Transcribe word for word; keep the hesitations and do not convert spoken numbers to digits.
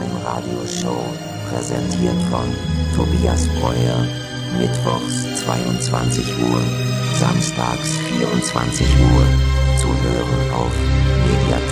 Radioshow, präsentiert von Tobias Breuer, mittwochs zweiundzwanzig Uhr, samstags vierundzwanzig Uhr, zu hören auf mediathek